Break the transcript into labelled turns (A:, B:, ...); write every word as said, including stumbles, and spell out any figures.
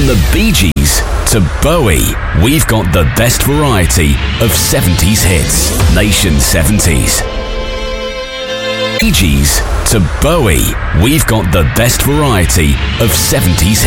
A: the Bee Gees to Bowie, we've got the best variety of seventies hits. Nation seventies. Bee Gees to Bowie, we've got the best variety of seventies hits.